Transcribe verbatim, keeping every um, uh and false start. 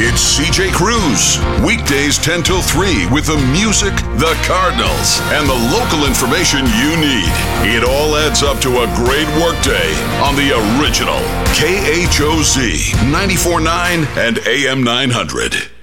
It's C J Cruz, weekdays ten till three with the music, the Cardinals, and the local information you need. It all adds up to a great workday on the original K H O Z ninety-four point nine and A M nine hundred.